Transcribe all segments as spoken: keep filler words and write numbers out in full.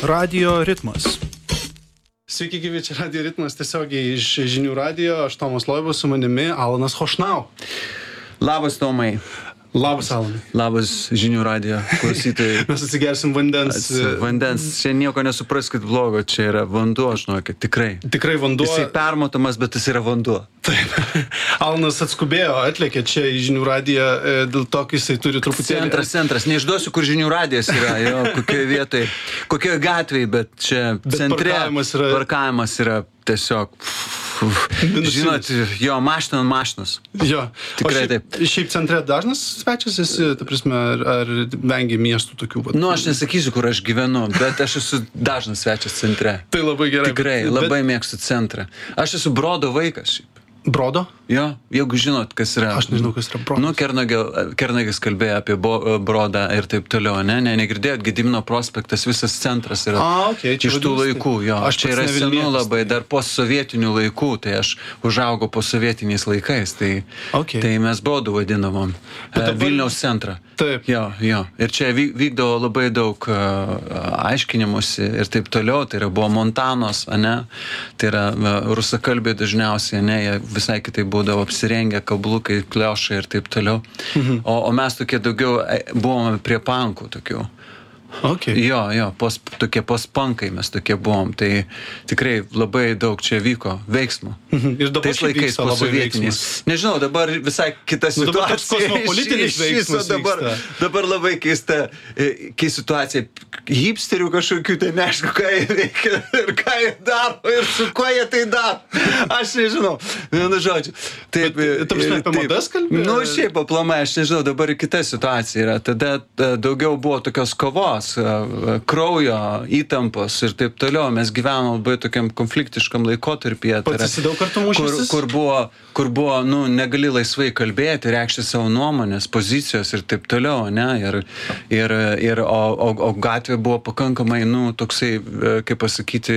Radio ritmas. Sveiki, gyvi, čia Radio ritmas, tiesiogiai iš žinių radijo. Aš Tomas Loibas, su manimi Alanas Chošnau. Labas, Tomai. Labas, Alanai. Labas, žinių radijo klausytojai. Mes atsigersim vandens. Vandens. Čia nieko nesupraskit blogo, čia yra vanduo, aš žinokit, tikrai. Tikrai vanduo. Jisai permatomas, bet jis yra vanduo. Taip. Alanas atskubėjo, atlėkė čia į žinių radiją dėl to, kai jisai turi truputėlį... Centras, centras. Neišduosiu, kur žinių radijas yra, jo, kokioje vietoje, kokioje gatvėje, bet čia Bet centre parkavimas yra- parkavimas yra tiesiog... Žinot, jo, mašina ant mašinos. Jo. Tikrai O šiaip, taip. Šiaip centre dažnas svečias esi, ta prasme, ar, ar vengi miestų tokių? Vat? Nu, aš nesakysiu, kur aš gyvenu, bet aš esu dažnas svečias centre. Tai labai gerai. Tikrai, Bet- labai mėgstu centrą. Aš esu Brodo vaikas šiaip. Brodo? Jo, jeigu žinot, kas yra. Aš nežinau, kas yra Brodas. Nu, Kernagio- Kernagis kalbėjo apie bo, Brodą ir taip toliau, ne? ne negirdėjot, Gedimino prospektas, visas centras yra A, okei, čia iš tų vadinasi laikų. Jo, taip. Aš aš čia pats yra ne senų Vilnietis, labai, tai- dar postsovietinių laikų, tai aš užaugau postsovietiniais laikais, tai, Okei. tai mes Brodų vadinavom. Bet e, dabar- Vilniaus centrą. Taip. Jo, jo. Ir čia vyk- vykdavo labai daug uh, aiškinimusi ir taip toliau. Tai yra buvo Montanos, ane? Tai yra uh, rusakalbiai dažniausiai, ne? Jie visai kitai būdavo apsirengę, kablukai, kliošai ir taip toliau. Mhm. O, o mes tokie daugiau e, buvome prie pankų tokių. Okay. Jo, jo, pos, tokie pospankai mes tokie buvom. Tai tikrai labai daug čia vyko veiksmo. Mhm. Ir dabar Tais šiaip laikais vyksta labai posovietiniais. veiksmas. Nežinau, dabar visai kita Nu, dabar toks situacija. kosmopolitinis Iš- iš veiksmas viso dabar, vyksta. dabar labai keista, e, keista situacija. Hipsterių kažkokių, tai neaišku, ką jie veikia ir ką jie daro ir su kuo jie tai daro. Aš nežinau. Vienu žodžiu. Taip, Bet, ta prasme, e, apie taip. madas kalbi? Nu, šiaip aplamai, aš nežinau, dabar kita situacija yra. Tada e, daugiau buvo tokios kovos, e, kraujo, įtampos ir taip toliau. Mes gyvenom labai tokiam konfliktiškam laikotarpyje. Tai Pats yra- esi daug kartų kur, mušęsis? kur buvo, kur buvo, nu, negali laisvai kalbėti, reikšti savo nuomonės, pozicijos ir taip toliau, ne? Ir, ir, ir, o, o, o gatvė buvo pakankamai, nu, toksai, e, kaip pasakyti,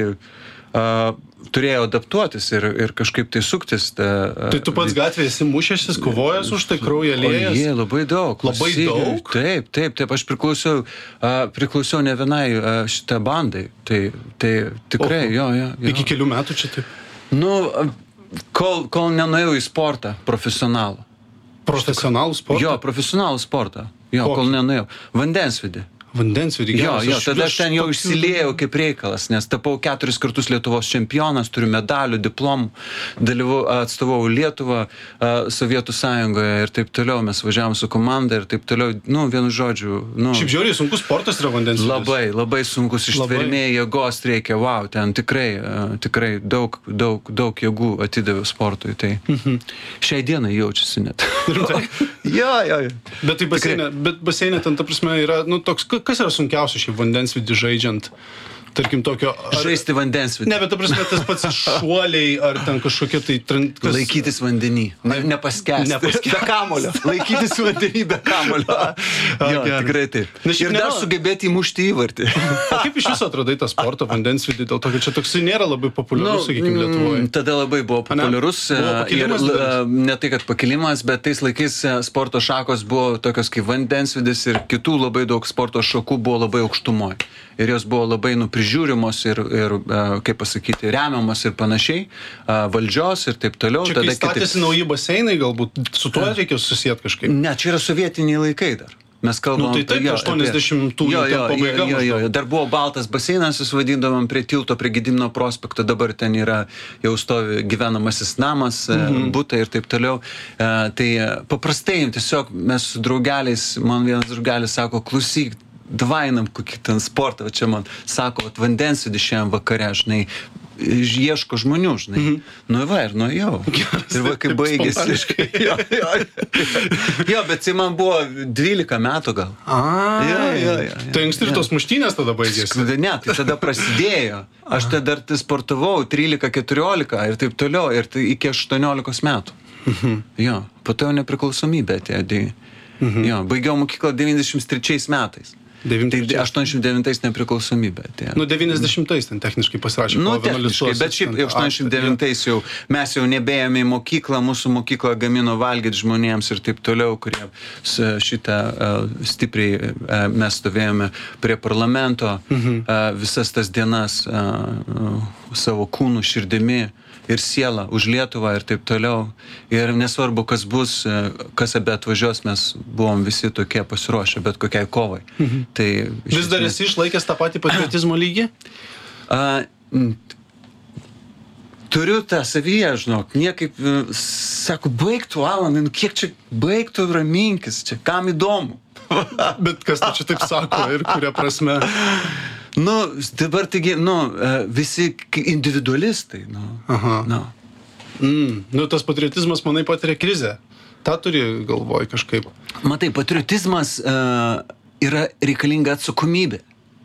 uh, turėjo adaptuotis ir, ir kažkaip tai suktis. Ta, Tai tu pats gatvėje esi mušęsis, kovojęs už tai, kraują liejęs? Jie, labai daug. Labai Klausyk, daug? Taip, taip, taip, aš priklausiau, uh, priklausiau ne vienai uh, šitą bandai. Tai, tai tikrai, Oho. jo, jo, jo. Iki kelių metų čia taip. Nu, kol, kol nenuėjau į sportą profesionalų. Profesionalų sportą? Jo, profesionalų sportą. Jo, Kokį? kol nenuėjau. Vandensvidį. Vandensvidį Jo, geras. jo, Aš- tada aš aš ten jau tokių- išsiliejau kaip reikalas, nes tapau keturis kartus Lietuvos čempionas, turiu medalių, diplomų, dalyvau, atstovau Lietuvą a, Sovietų sąjungoje ir taip toliau, mes važiavom su komanda ir taip toliau, nu, vienu žodžiu, nu, Šiaip žiauriai sunkus sportas yra vandensvidis. labai, labai sunkus ištvermė, jėgos reikia, wow, ten tikrai, a, tikrai daug, daug, daug jėgų atidaviau sportui, tai Mhm. šiai dienai jaučiasi net. Rimtai? jo, jo, jo. Bet tai baseinė, bet baseinė ten, ta prasme, yra, nu, toks, ka- kas yra sunkiausia šiaip vandensvidį žaidžiant? Tarkim, tokio... Ar, Žaisti vandensvidį. ne, bet ta prasme, tas pats šuoliai, ar ten kažkokie tai... Tran, kas, Laikytis vandenį, ne, nepaskęsti. Nepaskęsti. Be kamulio. Laikytis vandenį be kamulio. Jo, gerai. tikrai taip. Na, šiaip Ir dar nėra- sugebėti įmušti įvartį. O kaip iš viso atradai tą sportą vandensvidį? Dėl to, kad čia toksai nėra labai populiarus, sakykime, Lietuvoje. mm, Tada labai buvo populiarus. Buvo e, ir pakilimas l- didelis. ne tai, kad pakilimas, bet tais laikais e, sporto šakos buvo tokios kaip vandensvidis ir kitų labai daug sporto šakų buvo labai aukštumoje. Ir jos buvo labai nuprižiūrimos ir, ir e, kaip pasakyti, remiamos ir panašiai, e, valdžios ir taip toliau. Čia kai Tada kiti- statėsi nauji baseinai, galbūt su tuo reikia susijęti kažkaip. Ne, čia yra sovietiniai laikai dar. Mes kalbam... Nu, tai taip, jo, aštuoniasdešimtųjų jo, ten jo, pabaiga jo, jo, jo, maždaug. dar buvo baltas baseinas, jūs vadindavom prie tilto, prie Gedimino prospekto, dabar ten yra jau stovi gyvenamasis namas, mhm. butai ir taip toliau. E, tai e, paprastai tiesiog mes su draugeliais, man vienas draugelis sako, klausyk, dvainam kokį ten sportą, va čia man sako, vat vandensvidį šiandien vakare, žinai, ieško žmonių, žinai. Mhm. Nu va, ir nuėjau. Ir va, kai taip baigėsi. jo, jo, jo, bet tai man buvo dvylika metų gal. A, Jo, jo, jo, jo. Tai anksti ir tos muštynės tada baigėsi. Ne, tai tada prasidėjo. Aš tada dar tai sportavau trylika keturiolika ir taip toliau, ir tai iki aštuoniolikos metų. Mhm. Jo, po to jau nepriklausomybė atėjo. Tai, Mhm. jo, baigiau mokyklą devyniasdešimt trečiais metais. Tai aštuoniasdešimt devintais nepriklausomybė atėjo. Nu, devyniasdešimtais ten techniškai pasirašė. Nu, techniškai, bet šiaip aštuoniasdešimt devintais jau mes jau nebėjome į mokyklą, mūsų mokykla gamino valgyti žmonėms ir taip toliau, kurie šitą uh, stipriai uh, mes stovėjome prie parlamento mhm. uh, visas tas dienas uh, uh, savo kūnų, širdimi ir siela už Lietuvą ir taip toliau. Ir nesvarbu, kas bus, kas abe atvažiuos, mes buvom visi tokie pasiruošę, bet kokiai kovai. Mhm. Tai, vis dar esi išlaikęs tą patį patriotizmo lygį? A, m, turiu tą savyje, žinok, niekaip, sako, baigtų, Alanai, nu kiek čia baigtų, raminkis, čia kam įdomu. Bet kas tu čia taip sako ir kuria prasme? Nu, dabar taigi, nu, visi individualistai, nu. Aha. Nu. Mm, nu, tas patriotizmas, manai, patiria krizę. Ta turi galvoj kažkaip. Matai, patriotizmas uh, yra reikalinga atsakomybė.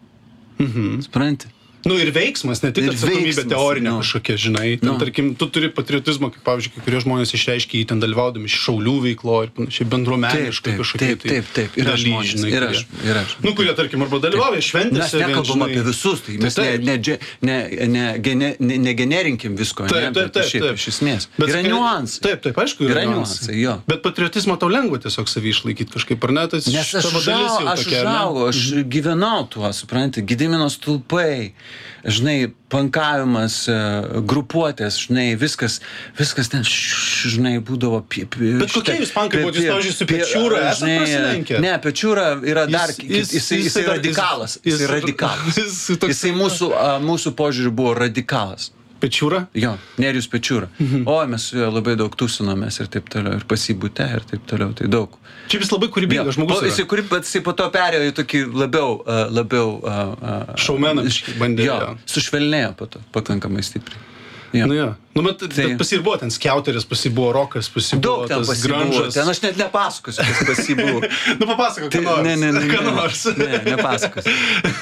Mhm. Supranti? Nu ir veiksmas, ne tik Ir atsakomybė veiksmas, teorinė nu. kažkokia, žinai. Ten, Nu. tarkim, tu turi patriotizmą, kaip pavyzdžiui, kai kurie žmonės išreiškia jį ten dalyvaudami šaulių veiklo ir panašiai bendruomeniškai Taip, taip, kažkokie. taip, taip, taip, yra dalykai, žmonės, žinai, yra kurie- ž- yra žmonės. Nu, kurie, tarkim, arba dalyvauja šventėse. Mes nekalbam žinai. apie visus, tai mes Tai ne, taip. ne, dže- ne, ne, gene, ne, negenerinkim visko, Taip, ne, taip, bet taip, šiaip taip. iš esmės. Bet Yra sakai- niuansai. Taip, taip, aišku, yra, Yra niuansai, jo. Bet patriotizmo tau lengva tiesiog savį išlaikyti kažkaip, ar ne? Tai Nes aš tavo dalis užau, jau aš tokia, ar ne? užaugau, aš gyvenau tuo, supranti, Gedimino stulpai, žinai, pankavimas, e, grupuotės, žinai, viskas, viskas ten, š- žinai, būdavo... Pie, pie, Bet kokie jūs pankai buvot? Jūs, pavyzdžiui, su Pečiūra esat prasilenkę? Ne, Pečiūra yra dar, Jis- jis, jis- jisai, jisai jisai dar- radikalas, jis- jisai radikalas. jis toks- Jisai mūsų, a, mūsų požiūriu buvo radikalas. Pečiūra? Jo, Nerijus Pečiūra. Mhm. O, mes su juo labai daug tūsinomės ir taip toliau, ir pasibūte, ir taip toliau, tai daug. Šiaip jis labai kūrybingas žmogus. Po, yra. jisai, kuri, bet jisai po to perėjo į tokį labiau, uh, labiau... Uh, uh, Showmeną biškį bandė, Jo, jo. sušvelnėjo po to, pakankamai stipriai. Jo. Nu, jo. Nu, bet, Tai- bet pasi ir buvo ten skiauteris, pasi buvo rokas, pasi buvo Daug ten tas pasibuvo, grunžas. ten aš net nepasakosiu, kas pasibuvo. Nu, papasakok, ką Tai, nors. ne, ne, ne, Ką ne, nors. ne, nepasakosiu.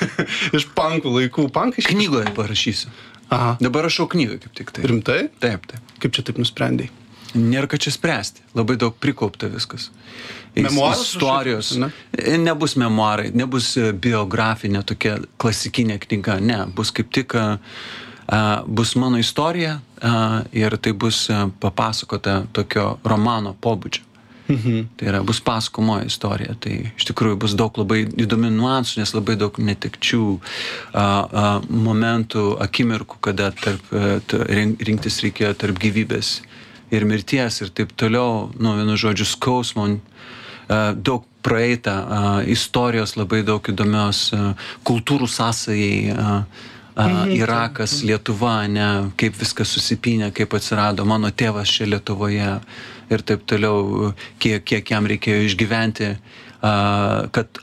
Iš pankų laikų. Pankai šiaip- Knygoje parašysiu. Aha. Dabar rašau knygą kaip tik tai. Rimtai? Taip, taip. Kaip čia taip nusprendėjai? Nėra ką čia spręsti. Labai daug prikaupta viskas. Is- Memuarus Istorijos. rašai, Ne? Nebus memuarai, nebus e, biografinė tokia klasikinė knyga. Ne, bus kaip tik a, a, bus mano istorija a, ir tai bus a, papasakota tokio romano pobūdžio. Mhm. Tai yra, bus pasakomoji istorija. Tai iš tikrųjų bus daug labai įdomių niuansų, nes labai daug netekčių a, a, momentų, akimirkų, kada tarp, a, t- rink- rinktis reikėjo tarp gyvybės ir mirties ir taip toliau, nu, vienu žodžiu, skausmo, a, daug praeita, a, istorijos labai daug įdomios, a, kultūrų sąsajai, a, a, Irakas, Lietuva, ne, kaip viskas susipynė, kaip atsirado mano tėvas čia Lietuvoje ir taip toliau, kiek, kiek jam reikėjo išgyventi, a, kad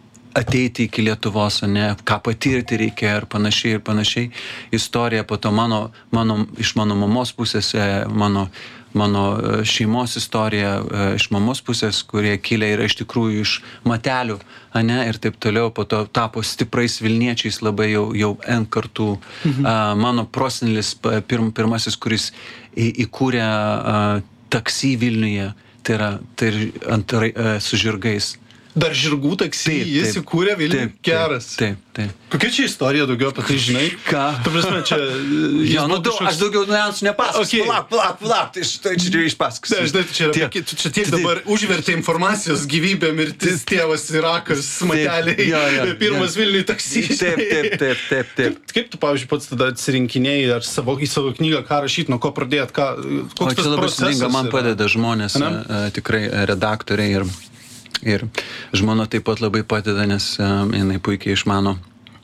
ateiti iki Lietuvos, ne, ką patirti reikėjo ir panašiai ir panašiai. Istorija po to mano, mano, iš mano mamos pusės, e, mano, mano e, šeimos istorija e, iš mamos pusės, kurie kilę yra iš tikrųjų iš matelių, ane, ir taip toliau, po to tapo stiprais Vilniečiais labai jau, jau N kartų. Mhm. A, mano prosenelis pa- pirm, pirmasis, kuris į, įkūrė a, taksi Vilniuje, tai yra, tai yra ant, a, su žirgais. Dar žirgų taksi, Taip, jis taip. įkūrė Vilnių. Taip, taip, Geras. Taip, taip. Kokia čia istorija daugiau apie tai žinai? Ką? Tu prasme, čia... jis Jo, nu, buvo daug, kažkoks- aš daugiau niuansų nepasakosiu. Okay. Palauk, palauk, palauk, tai šitą čia išpasakosiu. Ne, žinai, tu čia, yra, Tiek. apie- tu čia tiek Tai- dabar užvertė informacijos, gyvybė, mirtis, tėvas, Irakas, mateliai, jo, jo, pirmas jo. Vilniui taksi. Taip, taip, taip, taip, taip. Kaip, kaip tu, pavyzdžiui, pats tada atsirinkinėjai ar savo, į savo knygą, ką rašyti, nuo ko pradėt, ką, O koks čia tas labai procesas sudėtinga, man yra? padeda žmonės, Ane? a, a, tikrai a, redaktoriai ir, ir žmona taip pat labai padeda, nes a, jinai puikiai išmano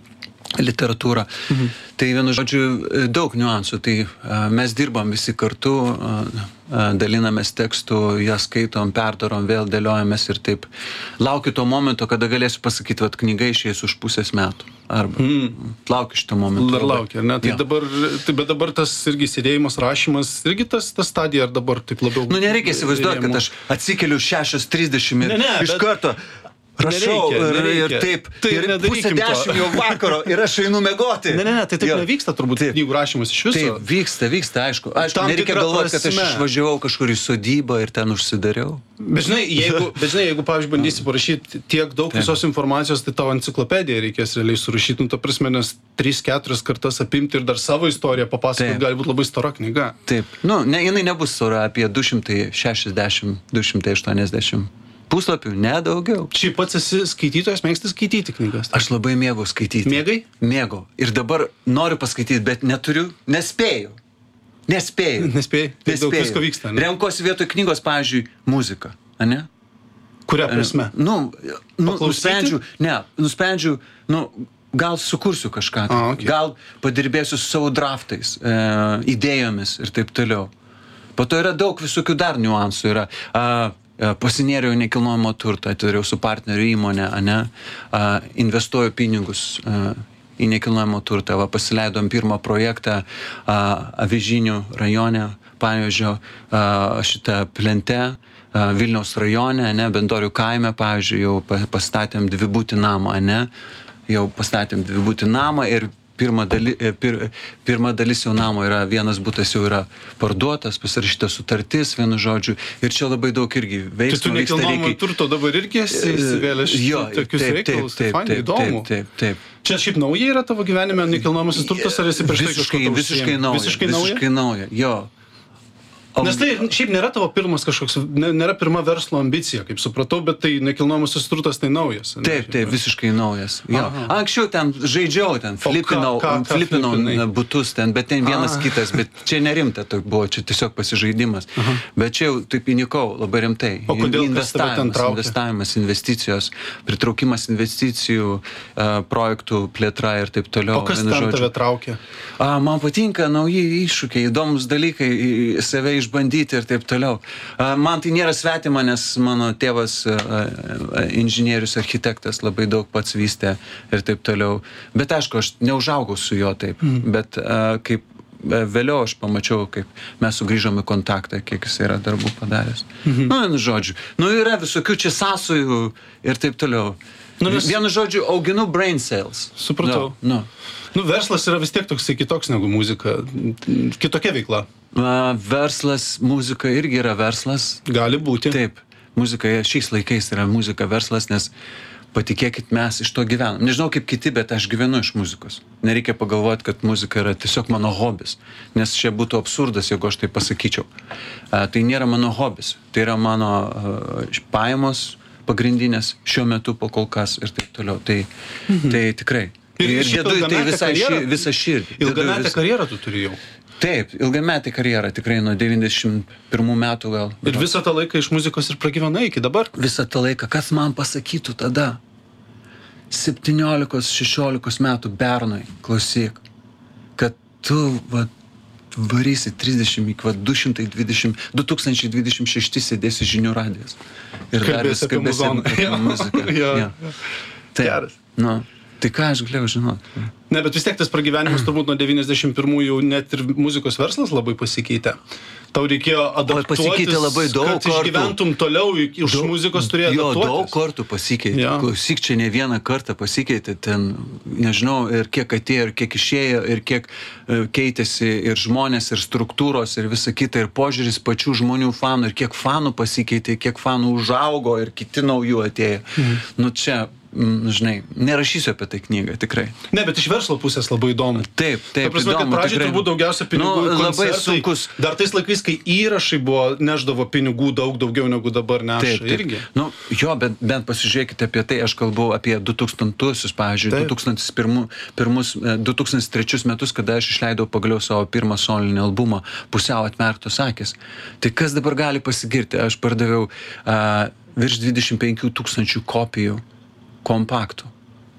literatūrą. Mhm. Tai vienu žodžiu daug niuansų. Tai a, mes dirbam visi kartu, a, a, dalinamės tekstų, ją skaitom, perdarom, vėl dėliojamės ir taip. Laukiu to momento, kada galėsiu pasakyti, kad knyga išeis už pusės metų. Arba mm. laukiu šito momento. Dar laukia, ar ne? Tai Jo. dabar, tai, bet dabar tas irgi sėdėjimas, rašymas, irgi tas, tas stadija, ar dabar taip labiau... Nu, nereikia įsivaizduoti, rėmų? kad aš atsikeliu šešios trisdešimt ir Ne, ne, iš bet- karto rašau Nereikia, ir, nereikia. ir taip, Tai ir nedarykim pusę to. dešimt jau vakaro ir aš einu mėgoti. Ne, ne, ne, tai taip Jo. nevyksta turbūt Taip. knygų rašymas iš viso. Taip, vyksta, vyksta, aišku. Aišku, Tam nereikia tikra galvoti, kad aš prasme. išvažiavau kažkur į sodybą ir ten užsidariau. Bet žinai, jeigu, bet žinai, jeigu pavyzdžiui, bandysi parašyti tiek daug Taip. visos informacijos, tai tavo enciklopediją reikės realiai surašyti, nu, ta prasme, nes tris keturias kartas apimti ir dar savo istoriją papasakoti, Taip. gali būti labai stora knyga. Taip, nu, ne, jinai nebus stora apie du šimtai šešiasdešimt - du šimtai aštuoniasdešimt puslapių, ne daugiau. Šiaip pats esi skaitytojas, mėgsti skaityti knygas. Aš labai mėgau skaityti. Mėgai? Mėgau. Ir dabar noriu paskaityti, bet neturiu, nespėju. Nespėju. Nespėjai? Tiek daug Nespėju. visko vyksta, ne? Renkuosi vietoj knygos, pavyzdžiui, muziką, ane? Kuria prasme? Nu, nu Paklausyti? nusprendžiu, ne, nusprendžiu, nu, gal sukursiu kažką, tai, A, okay. gal padirbėsiu su savo draftais, e, idėjomis ir taip toliau. Po to yra daug visokių dar niuansų. Yra, a, a, pasinėriau nekilnojamo turtą, atidariau su partneriu įmonę, ane, a, investuoju pinigus a, į nekilnojamo turtą, va, pasileidom pirmą projektą a, Avižinių rajone, Panevėžio, a, šitą plente, a, Vilniaus rajone, ne, Bendorių kaime, pavyzdžiui, jau pa- pastatėm dvibutį namą, ne, jau pastatėm dvibutį namą ir pirma, dali, e, pir, pirma dalis jau namo yra, vienas butas jau yra parduotas, pasirašyta sutartis, vienu žodžiu, ir čia labai daug irgi Tai tu veiksmų vyksta, nekilnojamo reikia... turto dabar irgi esi įsivėlęs Jo, tokius taip, reikalus, tai taip, fainai, taip, įdomu. taip, taip, taip. Čia šiaip nauja yra tavo gyvenime nekilnojamasis turtas, ar esi prieš tai Visiškai, kažko visiškai nauja. Visiškai nauja? Visiškai nauja, jo. O- Nes tai šiaip nėra tavo pirmas kažkoks, ne- nėra pirma verslo ambicija, kaip supratau, bet tai nekilnojamasis turtas tai naujas. ne? Taip, taip, visiškai naujas. Jo. Aha. Anksčiau ten žaidžiau, ten flipinau, ką- ką flipinau flipinai? na, butus ten, bet ten vienas A. kitas, bet čia nerimta tai buvo, čia tiesiog pasižaidimas. Bet čia jau taip įnikau labai rimtai. O kodėl, kas tave ten investavimas, traukė? investavimas, investicijos, pritraukimas investicijų, e, projektų plėtra ir taip toliau. O kas vienu ten žodžiu. tave traukia? A, man patinka nauji iššūkiai, įdomus dalykai, į- save išbandyti ir taip toliau. A, man tai nėra svetima, nes mano tėvas a, a, inžinierius, architektas, labai daug pats vystė ir taip toliau. Bet aišku, aš neužaugau su juo taip. Mm. Bet a, kaip a, vėliau aš pamačiau, kaip mes sugrįžom į kontaktą, kiek jis yra darbų padaręs. Mm-hmm. Nu, vienu žodžiu. Nu, yra visokių čia sąsajų ir taip toliau. Nu, nes- Vienu žodžiu, auginu brain cells. Supratau. Nu, nu. Nu, verslas yra vis tiek toksai kitoks negu muzika. Kitokia veikla. A, verslas, muzika irgi yra verslas. Gali būti. Taip, muzika šiais laikais yra muzika verslas, nes patikėkit, mes iš to gyvenam. Nežinau kaip kiti, bet aš gyvenu iš muzikos. Nereikia pagalvoti, kad muzika yra tiesiog mano hobis, nes čia būtų absurdas, jeigu aš tai pasakyčiau. A, tai nėra mano hobis, tai yra mano a, pajamos pagrindinės šiuo metu po kol kas ir taip toliau. Tai, mhm. tai tikrai. Ir Ir šiaip dedu į tai ilgametę visą, karjerą- šir, visą širdį. Dedu į Ilgametę visą- karjerą tu turi jau. Taip, ilgametė karjera, tikrai nuo devyniasdešimt pirmų metų gal. Ir visą tą laiką iš muzikos ir pragyvenai iki dabar. Visą tą laiką, kas man pasakytų tada? septyniolikos šešiolikos metų bernai, klausyk, kad tu, va, varysi trisdešimt, iki, va, du šimtai dvidešimt, du tūkstančiai dvidešimt šeši sėdėsi žinių radijas. Ir dar Kalbėsi vis apie kalbėsi muzoną. apie Jo, muziką. jo, Jo. jo. Taip, Geras. nu, tai ką aš galėjau žinoti? Ne, bet vis tiek tas pragyvenimas turbūt nuo devyniasdešimt pirmųjų net ir muzikos verslas labai pasikeitė. Tau reikėjo adaptuotis, pasikeitė labai daug kad kartų. išgyventum toliau, juk iš muzikos turėjo Jo, daug adaptuotis. kartų pasikeitė. Jo. Klausyk, čia ne vieną kartą pasikeitė. Ten, nežinau, ir kiek atėjo, ir kiek išėjo, ir kiek e, keitėsi ir žmonės, ir struktūros, ir visa kita, ir požiūris pačių žmonių fanų, ir kiek fanų pasikeitė, kiek fanų užaugo, ir kiti naujų atėjo. Mhm. Nu čia, mm, žinai, nerašysiu apie tai knygą, tikrai. Ne, bet iš verslo pusės labai įdomu. Taip, taip, Ta prasme, kad įdomu, pradžiai tikrai. turbūt daugiausia pinigų. Nu, labai koncertai. sunkus. Dar tais laikais, kai įrašai buvo, neždavo pinigų daug daugiau negu dabar neša Taip, taip. irgi. Nu, jo, bet bent pasižiūrėkite apie tai, aš kalbu apie du tūkstantuosius, pavyzdžiui, Taip. du tūkstančiai pirmus, pirmus, e, du tūkstančiai trečius metus, kada aš išleidau pagaliau savo pirmą solinį albumą Pusiau atmerktos akys. Tai kas dabar gali pasigirti? Aš pardaviau a, virš dvidešimt penkių tūkstančių kopijų kompaktų.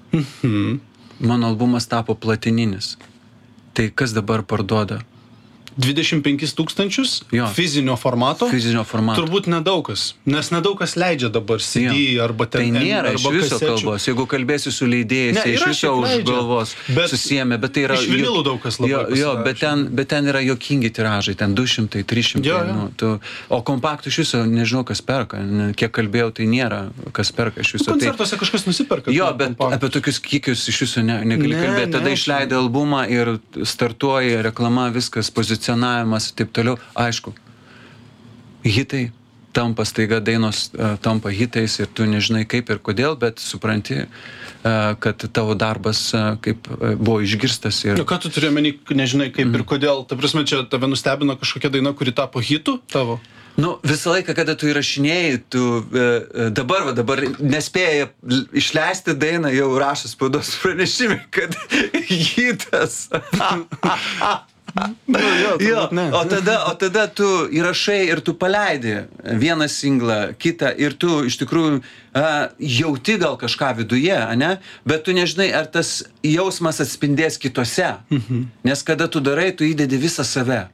Mhm. Mano albumas tapo platininis. Tai kas dabar parduoda? dvidešimt penkis tūkstančius Jo. fizinio formato. Fizinio formato. Turbūt nedaug kas, nes nedaug kas leidžia dabar C D Jo. arba ten Tai nėra arba iš viso kasečių. kalbos. Jeigu kalbėsi su leidėjais, Ne, tai iš yra viso šiaip už leidžia. galvos Bet susijėmė, bet tai yra... iš vinilų daug kas labai Jo, jo pasirašė. bet, ten, bet ten yra jokingi tiražai, ten du šimtai, trys šimtai. Jo, jo. Nu, tu, o kompaktų iš viso nežinau, kas perka. Ne, kiek kalbėjau, tai nėra, kas perka iš viso. Koncertuose kažkas nusiperka. Jo, tą bet kompaktą. apie tokius kiekius iš viso ne, negali Ne, kalbėti. Tada ne, išleidai albumą ir startuoji, reklama, viskas, pozicionavimas ir taip toliau. Aišku, hitai tampa staiga, dainos uh, tampa hitais ir tu nežinai kaip ir kodėl, bet supranti, uh, kad tavo darbas uh, kaip uh, buvo išgirstas. Ir... Nu, ką tu turi omeny, nežinai kaip mm. ir kodėl. Ta prasme, čia tave nustebino kažkokia daina, kuri tapo hitu tavo? Nu, visą laiką, kada tu įrašinėjai, tu e, dabar, va, dabar nespėjai išleisti dainą, jau rašo spaudos pranešimai, kad hitas. Nu, jo, Jo, ne. o, tada, o tada tu įrašai ir tu paleidi vieną singlą, kitą ir tu iš tikrųjų a, jauti gal kažką viduje, ane? Bet tu nežinai, ar tas jausmas atspindės kitose. Mhm. Nes kada tu darai, tu įdedi visą save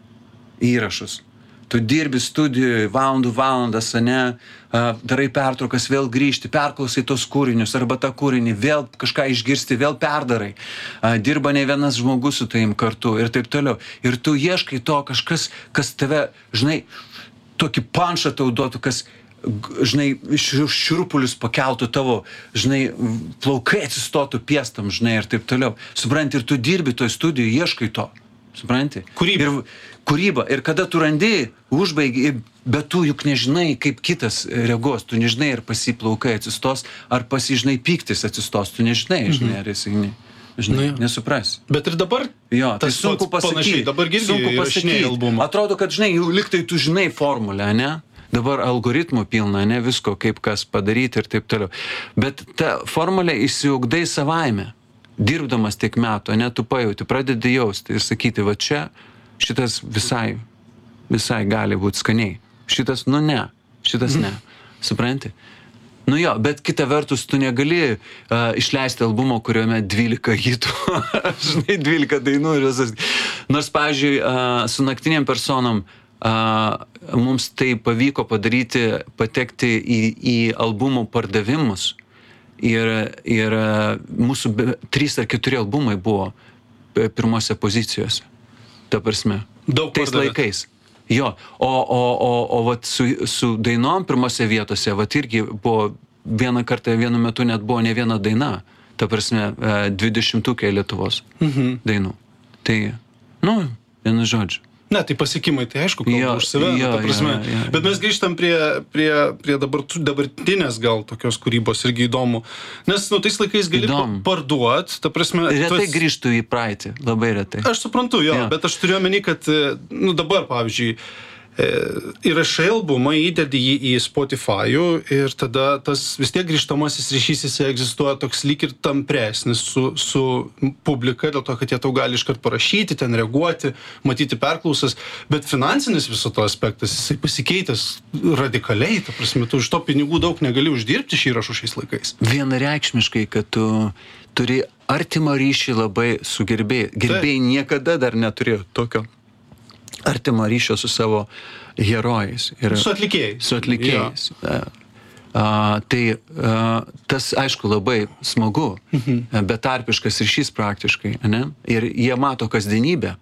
į įrašus. Tu dirbi studijoje valandų valandas, ane, darai pertraukas, vėl grįžti, perklausai tos kūrinius arba tą kūrinį, vėl kažką išgirsti, vėl perdarai. Dirba ne vienas žmogus su tavim kartu ir taip toliau. Ir tu ieškai to kažkas, kas tave, žinai, tokį panšą tau duotų, kas, žinai, šiurpulius pakeltų tavo, žinai, plaukai atsistotų piestam, žinai, ir taip toliau. Supranti, ir tu dirbi toj studijoje, ieškai to. Supranti? Kūryba. Ir, kūryba. Ir kada tu randi, užbaigi, bet tu juk nežinai, kaip kitas reagos. Tu nežinai, ar pasiplaukai atsistos, ar pasižinai pyktis atsistos. Tu nežinai, žinai, ar jisai ne, žinai, Nu, nesupras. Bet ir dabar Jo, tai tas sunku pats pasakyti. panašiai. Dabar irgi sunku įrašinėji pasakyti. albumą. Atrodo, kad, žinai, jau liktai tu žinai formulę, ne? Dabar algoritmų pilna, ne? Visko, kaip kas padaryti ir taip toliau. Bet ta formulė išsiugdai savaime. Dirbdamas tiek metų, ne, tu pajauti, pradedi jausti ir sakyti, va čia šitas visai, visai gali būti skaniai. Šitas, nu ne, šitas ne. Supranti? Nu jo, bet kita vertus, tu negali uh, išleisti albumo, kuriame dvylika hitų, žinai, dvylika dainų ir visas. Nors, pavyzdžiui, uh, su Naktiniam personom uh, mums tai pavyko padaryti, patekti į, į albumų pardavimus. Ir, ir mūsų be, trys ar keturi albumai buvo pirmose pozicijose. Ta prasme. Daug tais pardavėt. laikais. Jo. O, o, o, o vat su, su dainom pirmose vietose, vat irgi buvo vieną kartą, vienu metu net buvo ne viena daina. Ta prasme, dvidešimtukė Lietuvos Mhm. dainų. Tai, nu, vienu žodžiu. Ne, tai pasiekimai, tai aišku, kalba Jo, už save, jo, ta prasme. jo, jo, jo. Bet mes grįžtam prie, prie, prie dabar, dabartinės gal tokios kūrybos irgi įdomu. Nes, nu, tais laikais gali Įdomu. parduot, ta prasme... Retai esi- grįžtų į praeitį, labai retai. Aš suprantu, jo, Jo. bet aš turiu omeny, kad, nu, dabar, pavyzdžiui, e, įrašai albumą, įdedi jį į Spotify'ų ir tada tas vis tiek grįžtamasis ryšys jis egzistuoja toks lyg ir tampresnis su, su publika, dėl to, kad jie tau gali iškart parašyti, ten reaguoti, matyti perklausas, bet finansinis viso to aspektas, jisai pasikeitęs radikaliai, ta prasme, tu už to pinigų daug negali uždirbti iš įrašų šiais laikais. Vienareikšmiškai, kad tu turi artimą ryšį labai su gerbėjai. Gerbėjai niekada dar neturėjo tokio artimo ryšio su savo herojais. Ir Su atlikėjais. Su atlikėjais. A, a, tai a, tas, aišku, labai smagu, mhm. betarpiškas ryšys praktiškai, ne? Ir jie mato kasdienybę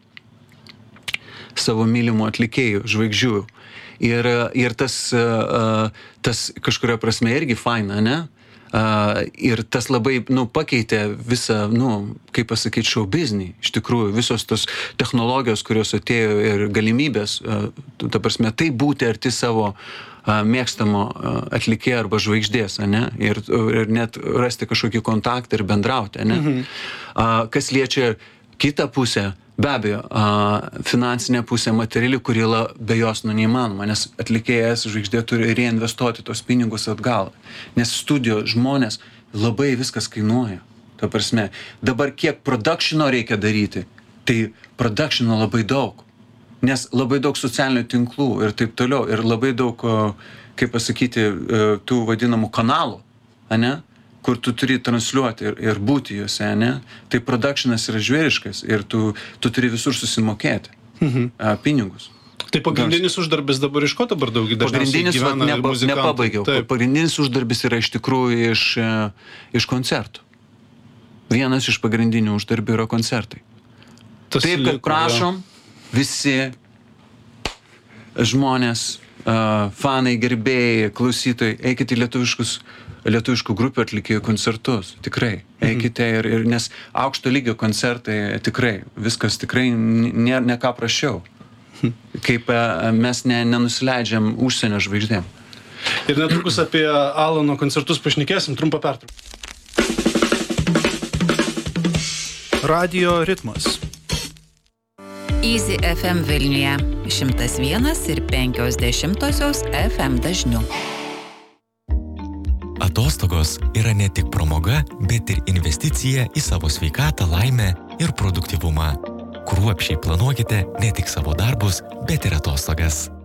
savo mylimų atlikėjų, žvaigždžių. Ir, ir tas, a, tas kažkuria prasme irgi faina, ne? Uh, ir tas labai, nu, pakeitė visą, nu, kaip pasakyti, show business. Iš tikrųjų, visos tos technologijos, kurios atėjo ir galimybės, uh, ta prasme, tai būti arti savo uh, mėgstamo uh, atlikėjo arba žvaigždės, ane? Ir, ir net rasti kažkokį kontaktą ir bendrauti, ane? Mhm. Uh, kas liečia kitą pusę, be abejo, a, finansinė pusė materiali, kuri la, be jos nu neįmanoma, nes atlikėjas žvaigždė turi reinvestuoti tos pinigus atgal. Nes studijo žmonės labai viskas kainuoja. Ta prasme, dabar kiek productiono reikia daryti, tai productiono labai daug. Nes labai daug socialinių tinklų ir taip toliau. Ir labai daug, kaip pasakyti, tų vadinamų kanalų, ane? Kur tu turi transliuoti ir, ir būti juose, ne? Tai productionas yra žvėriškas ir tu, tu turi visur susimokėti. mhm. a, pinigus. Tai pagrindinis Nors... uždarbis dabar iš ko dabar daug pagrindinis, vat, nepa, nepabaigiau. Taip. Pagrindinis uždarbis yra iš tikrųjų iš, iš koncertų. Vienas iš pagrindinių uždarbių yra koncertai. Tas Taip, kad liko, prašom, ja. visi žmonės, uh, fanai, gerbėjai, klausytojai, eikite į lietuviškus, lietuviškų grupių atlikėjų koncertus. Tikrai. Eikite mhm. ir, ir nes aukšto lygio koncertai tikrai, viskas tikrai ne, ne ką prašiau. Kaip mes ne, nenusileidžiam užsienio žvaigždėm. Ir netrukus apie Alano koncertus pašnekėsim, trumpą pertrauką. Radio ritmas. Easy F M Vilniuje šimtas vienas ir penkios dešimtosios F M dažniu. Atostogos yra ne tik pramoga, bet ir investicija į savo sveikatą, laimę ir produktyvumą. Kruopščiai planuokite ne tik savo darbus, bet ir atostogas.